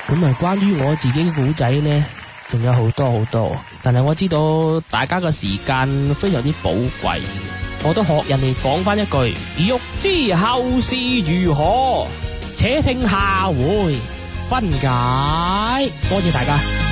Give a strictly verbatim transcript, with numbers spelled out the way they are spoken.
咁啊，關於我自己嘅古仔呢，仲有好多好多，但係我知道大家嘅時間非常之寶貴，我都學人哋講翻一句：欲知後事如何，且聽下回分解。多謝大家。